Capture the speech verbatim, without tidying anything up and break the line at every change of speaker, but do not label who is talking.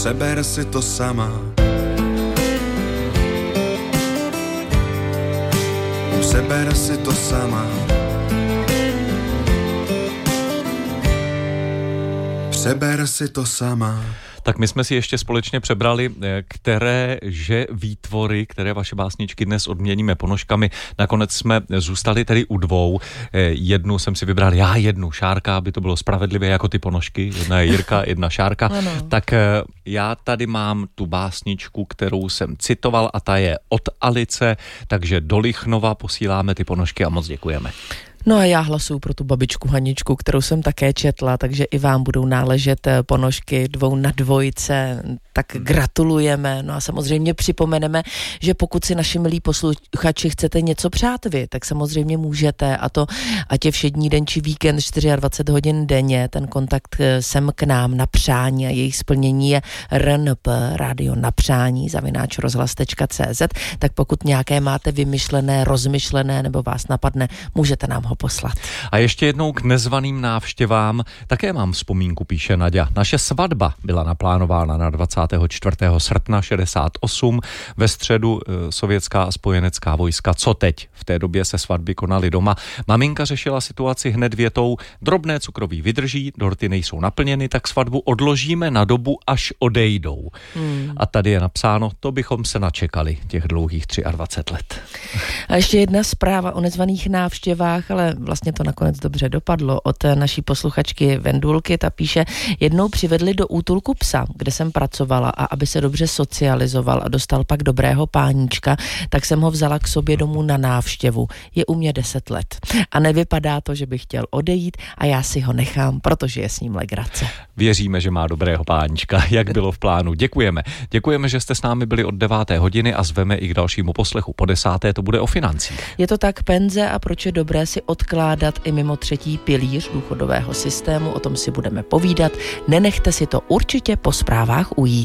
Přeber si to sama. Přeber si to sama. Přeber si to sama.
Tak my jsme si ještě společně přebrali, které že výtvory, které vaše básničky dnes odměníme ponožkami. Nakonec jsme zůstali tedy u dvou. Jednu jsem si vybral já, jednu Šárka, aby to bylo spravedlivě jako ty ponožky. Jedna je Jirka, jedna Šárka. Ano. Tak já tady mám tu básničku, kterou jsem citoval a ta je od Alice, takže do Lichnova posíláme ty ponožky a moc děkujeme.
No a já hlasuju pro tu babičku Haničku, kterou jsem také četla, takže i vám budou náležet ponožky dvou na dvojce, tak gratulujeme. No a samozřejmě připomeneme, že pokud si naši milí posluchači chcete něco přát vy, tak samozřejmě můžete, a to ať je všední den či víkend dvacet čtyři hodin denně, ten kontakt sem k nám na přání a jejich splnění je r n p rádio na přání zavináč rozhlas tečka c z, tak pokud nějaké máte vymyšlené, rozmyšlené nebo vás napadne, můžete nám ho poslat.
A ještě jednou k nezvaným návštěvám. Také mám vzpomínku, píše Naďa. Naše svatba byla naplánována na dvacátého čtvrtého srpna šedesát osm. Ve středu e, sovětská a spojenecká vojska. Co teď? V té době se svatby konaly doma. Maminka řešila situaci hned větou: drobné cukroví vydrží, dorty nejsou naplněny, tak svatbu odložíme na dobu, až odejdou. Hmm. A tady je napsáno, to bychom se načekali těch dlouhých dvacet tři let.
A ještě jedna zpráva o nezvaných návštěvách, ale vlastně to nakonec dobře dopadlo. Od naší posluchačky Vendulky, ta píše: jednou přivedli do útulku psa, kde jsem pracovala, a aby se dobře socializoval a dostal pak dobrého páníčka, tak jsem ho vzala k sobě domů na návštěvu. Je u mě deset let. A nevypadá to, že bych chtěl odejít, a já si ho nechám, protože je s ním legrace.
Věříme, že má dobrého páníčka, jak bylo v plánu. Děkujeme. Děkujeme, že jste s námi byli od deváté hodiny a zveme i k dalšímu poslechu. Po desáté to bude o financích.
Je to tak, penze, a proč je dobré si odkládat i mimo třetí pilíř důchodového systému, o tom si budeme povídat. Nenechte si to určitě po zprávách ujít.